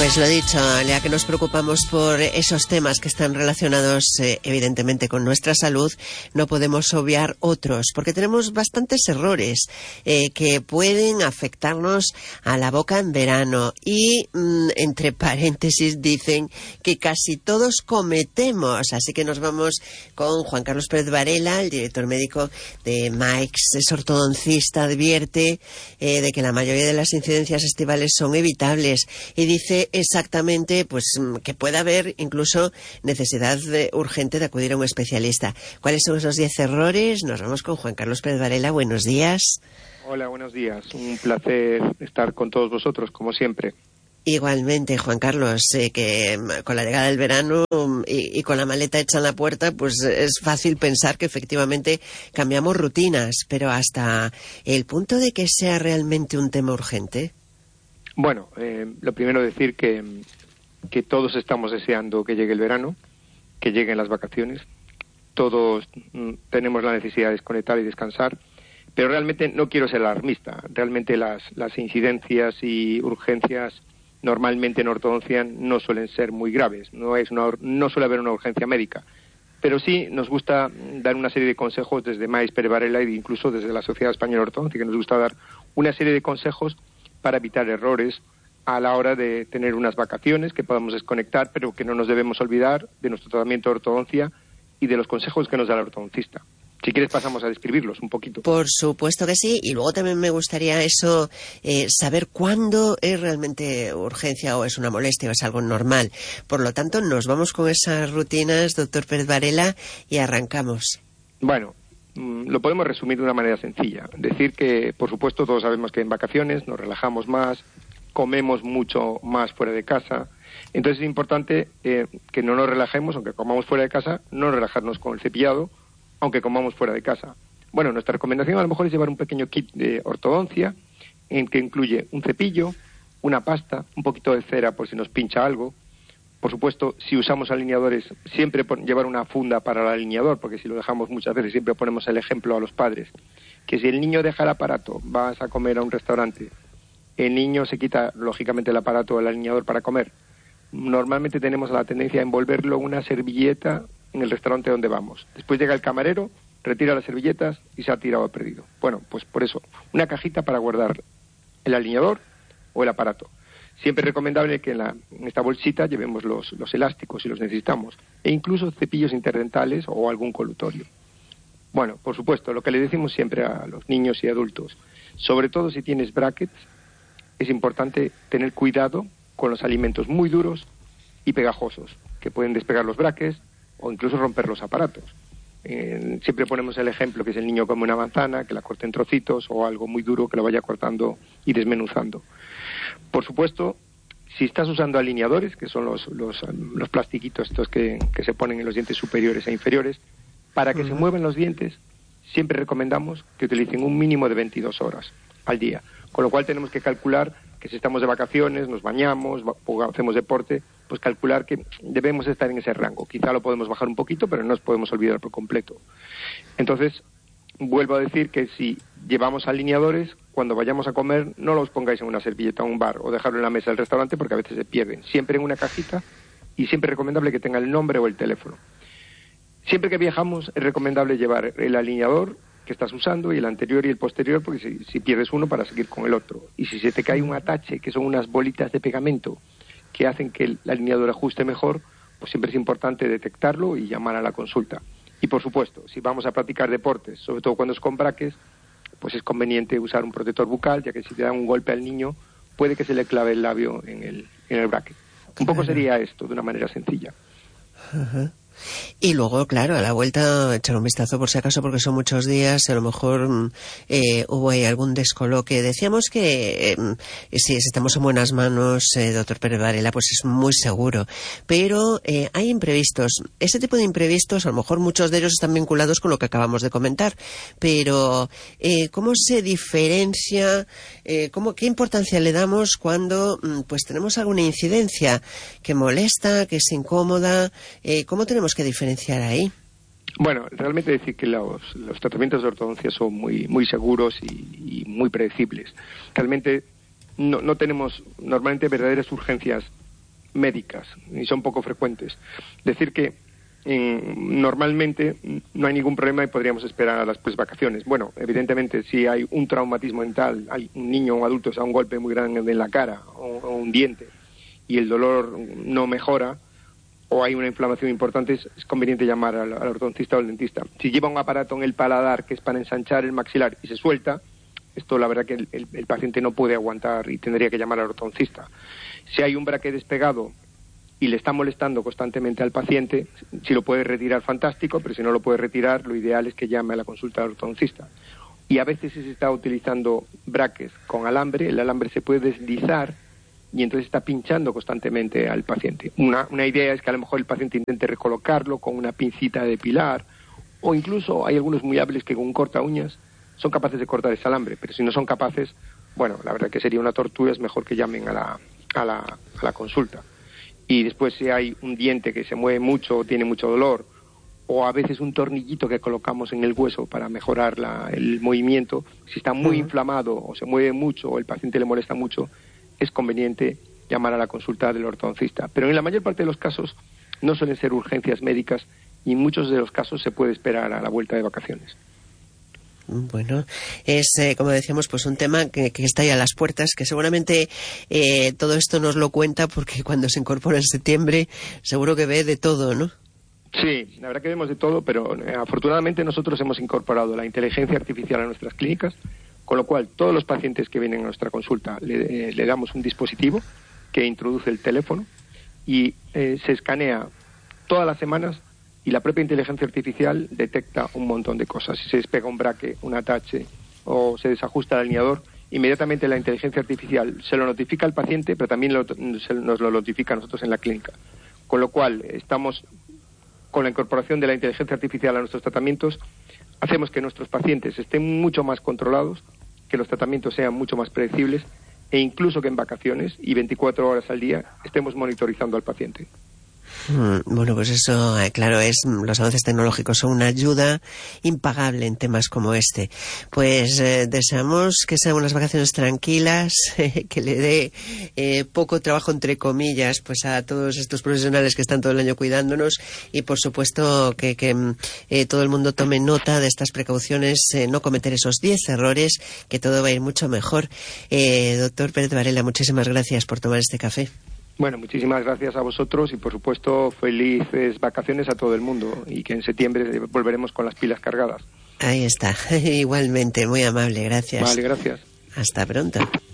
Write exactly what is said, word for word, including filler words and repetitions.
Pues lo dicho, ya que nos preocupamos por esos temas que están relacionados eh, evidentemente con nuestra salud, no podemos obviar otros, porque tenemos bastantes errores eh, que pueden afectarnos a la boca en verano y, mm, entre paréntesis, dicen que casi todos cometemos. Así que nos vamos con Juan Carlos Pérez Varela, el director médico de Mike's, es ortodoncista, advierte eh, de que la mayoría de las incidencias estivales son evitables y dice exactamente pues que puede haber incluso necesidad de, urgente de acudir a un especialista. ¿Cuáles son esos diez errores? Nos vamos con Juan Carlos Pérez Varela. Buenos días. Hola, buenos días. Un placer estar con todos vosotros, como siempre. Igualmente, Juan Carlos, eh, que con la llegada del verano y, y con la maleta hecha en la puerta, pues es fácil pensar que efectivamente cambiamos rutinas, pero hasta el punto de que sea realmente un tema urgente. Bueno, eh, lo primero decir que, que todos estamos deseando que llegue el verano, que lleguen las vacaciones. Todos mm, tenemos la necesidad de desconectar y descansar, pero realmente no quiero ser alarmista. Realmente las, las incidencias y urgencias normalmente en ortodoncia no suelen ser muy graves. No, es una, no suele haber una urgencia médica. Pero sí nos gusta dar una serie de consejos desde Mike's Pérez Varela e incluso desde la Sociedad Española de Ortodoncia, que nos gusta dar una serie de consejos para evitar errores a la hora de tener unas vacaciones, que podamos desconectar, pero que no nos debemos olvidar de nuestro tratamiento de ortodoncia y de los consejos que nos da el ortodoncista. Si quieres pasamos a describirlos un poquito. Por supuesto que sí, y luego también me gustaría eso, eh, saber cuándo es realmente urgencia o es una molestia o es algo normal. Por lo tanto, nos vamos con esas rutinas, doctor Pérez Varela, y arrancamos. Bueno, lo podemos resumir de una manera sencilla. Decir que, por supuesto, todos sabemos que en vacaciones nos relajamos más, comemos mucho más fuera de casa. Entonces es importante eh, que no nos relajemos, aunque comamos fuera de casa, no relajarnos con el cepillado, aunque comamos fuera de casa. Bueno, nuestra recomendación a lo mejor es llevar un pequeño kit de ortodoncia, en que incluye un cepillo, una pasta, un poquito de cera por si nos pincha algo. Por supuesto, si usamos alineadores, siempre llevar una funda para el alineador, porque si lo dejamos muchas veces, siempre ponemos el ejemplo a los padres, que si el niño deja el aparato, vas a comer a un restaurante, el niño se quita, lógicamente, el aparato o el alineador para comer. Normalmente tenemos la tendencia a envolverlo en una servilleta en el restaurante donde vamos. Después llega el camarero, retira las servilletas y se ha tirado a perdido. Bueno, pues por eso, una cajita para guardar el alineador o el aparato. Siempre es recomendable que en, la, en esta bolsita llevemos los, los elásticos si los necesitamos, e incluso cepillos interdentales o algún colutorio. Bueno, por supuesto, lo que le decimos siempre a los niños y adultos, sobre todo si tienes brackets, es importante tener cuidado con los alimentos muy duros y pegajosos, que pueden despegar los brackets o incluso romper los aparatos. Eh, siempre ponemos el ejemplo que es el niño come una manzana, que la corte en trocitos, o algo muy duro que lo vaya cortando y desmenuzando. Por supuesto, si estás usando alineadores, que son los, los, los plastiquitos estos que, que se ponen en los dientes superiores e inferiores, para que uh-huh. se muevan los dientes, siempre recomendamos que utilicen un mínimo de veintidós horas al día. Con lo cual tenemos que calcular que si estamos de vacaciones, nos bañamos, o hacemos deporte, pues calcular que debemos estar en ese rango. Quizá lo podemos bajar un poquito, pero no nos podemos olvidar por completo. Entonces, vuelvo a decir que si llevamos alineadores, cuando vayamos a comer, no los pongáis en una servilleta o un bar, o dejarlo en la mesa del restaurante, porque a veces se pierden. Siempre en una cajita, y siempre es recomendable que tenga el nombre o el teléfono. Siempre que viajamos, es recomendable llevar el alineador que estás usando y el anterior y el posterior, porque si, si pierdes uno, para seguir con el otro. Y si se te cae un atache, que son unas bolitas de pegamento que hacen que el alineador ajuste mejor, pues siempre es importante detectarlo y llamar a la consulta. Y por supuesto, si vamos a practicar deportes, sobre todo cuando es con braques, pues es conveniente usar un protector bucal, ya que si te da un golpe al niño, puede que se le clave el labio en el, en el braque. Un poco sería esto, de una manera sencilla. Uh-huh. Y luego, claro, a la vuelta echar un vistazo por si acaso, porque son muchos días, a lo mejor eh, hubo ahí algún descoloque. Decíamos que eh, si estamos en buenas manos, eh, doctor Pérez Varela, pues es muy seguro. Pero eh, hay imprevistos. Ese tipo de imprevistos, a lo mejor muchos de ellos están vinculados con lo que acabamos de comentar. Pero, eh, ¿cómo se diferencia, eh, cómo, qué importancia le damos cuando pues tenemos alguna incidencia que molesta, que es incómoda? Eh, ¿Cómo tenemos que diferenciar ahí? Bueno, realmente decir que los, los tratamientos de ortodoncia son muy muy seguros y, y muy predecibles. Realmente no, no tenemos normalmente verdaderas urgencias médicas y son poco frecuentes. Decir que eh, normalmente no hay ningún problema y podríamos esperar a las pues, vacaciones. Bueno, evidentemente si hay un traumatismo mental, hay un niño o un adulto se da un golpe muy grande en la cara o, o un diente y el dolor no mejora o hay una inflamación importante, es, es conveniente llamar al, al ortodoncista o al dentista. Si lleva un aparato en el paladar que es para ensanchar el maxilar y se suelta, esto la verdad que el, el, el paciente no puede aguantar y tendría que llamar al ortodoncista. Si hay un braque despegado y le está molestando constantemente al paciente, si lo puede retirar, fantástico, pero si no lo puede retirar, lo ideal es que llame a la consulta del ortodoncista. Y a veces si se está utilizando braques con alambre, el alambre se puede deslizar y entonces está pinchando constantemente al paciente. Una, una idea es que a lo mejor el paciente intente recolocarlo con una pincita de depilar, o incluso hay algunos muy hábiles que con un corta uñas son capaces de cortar ese alambre, pero si no son capaces, bueno, la verdad que sería una tortura, es mejor que llamen a la, a la, a la consulta. Y después si hay un diente que se mueve mucho o tiene mucho dolor, o a veces un tornillito que colocamos en el hueso para mejorar la, el movimiento, si está muy uh-huh. inflamado o se mueve mucho o el paciente le molesta mucho, es conveniente llamar a la consulta del ortodoncista. Pero en la mayor parte de los casos no suelen ser urgencias médicas y en muchos de los casos se puede esperar a la vuelta de vacaciones. Bueno, es, eh, como decíamos, pues un tema que, que está ahí a las puertas, que seguramente eh, todo esto nos lo cuenta porque cuando se incorpora en septiembre seguro que ve de todo, ¿no? Sí, la verdad que vemos de todo, pero eh, afortunadamente nosotros hemos incorporado la inteligencia artificial a nuestras clínicas, con lo cual todos los pacientes que vienen a nuestra consulta le, eh, le damos un dispositivo que introduce el teléfono y eh, se escanea todas las semanas y la propia inteligencia artificial detecta un montón de cosas. Si se despega un braque, un atache o se desajusta el alineador, inmediatamente la inteligencia artificial se lo notifica al paciente, pero también lo, se, nos lo notifica a nosotros en la clínica. Con lo cual, estamos con la incorporación de la inteligencia artificial a nuestros tratamientos, hacemos que nuestros pacientes estén mucho más controlados, que los tratamientos sean mucho más predecibles e incluso que en vacaciones y veinticuatro horas al día estemos monitorizando al paciente. Bueno, pues eso, claro, es los avances tecnológicos son una ayuda impagable en temas como este. Pues eh, deseamos que sean unas vacaciones tranquilas, eh, que le dé eh, poco trabajo, entre comillas, pues a todos estos profesionales que están todo el año cuidándonos y, por supuesto, que, que eh, todo el mundo tome nota de estas precauciones, eh, no cometer esos diez errores, que todo va a ir mucho mejor. Eh, doctor Pérez Varela, muchísimas gracias por tomar este café. Bueno, muchísimas gracias a vosotros y, por supuesto, felices vacaciones a todo el mundo y que en septiembre volveremos con las pilas cargadas. Ahí está. Igualmente, muy amable, gracias. Vale, gracias. Hasta pronto.